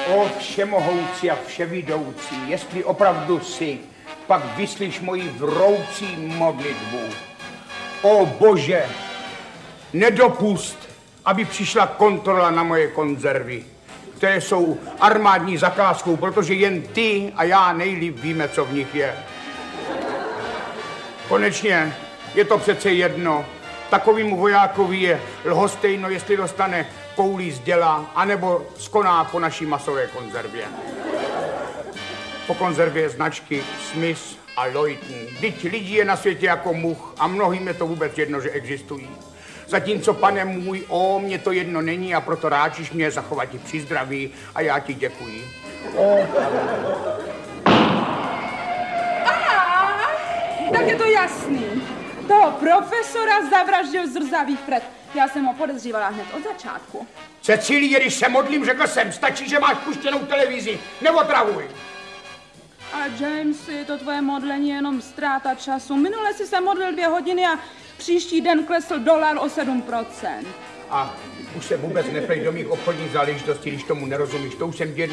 O všemohoucí a vševidoucí, jestli opravdu jsi, pak vyslyš moji vroucí modlitbu. O Bože, nedopust, aby přišla kontrola na moje konzervy, které jsou armádní zakázkou, protože jen ty a já nejlíp víme, co v nich je. Konečně je to přece jedno. Takovýmu vojákovi je lhostejno, jestli dostane koulí z děla, anebo skoná po naší masové konzervě. Po konzervě značky Smith a Lawton. Vždyť lidí je na světě jako much a mnohým je to vůbec jedno, že existují. Zatímco, pane můj, mně to jedno není a proto ráčíš mě zachovat ti při zdraví a já ti děkuji. Tak je to jasný. Toho profesora zavraždil zrzavý Fred. Já jsem ho podezřívala hned od začátku. Cecilie, když se modlím, řekl jsem, stačí, že máš puštěnou televizi. Neotravuj. Ale Jamesy, to tvoje modlení je jenom ztráta času. Minule si se modlil 2 hodiny a příští den klesl dolar o 7%. A už se vůbec neprej do mých obchodních záležitostí, když tomu nerozumíš. To už jsem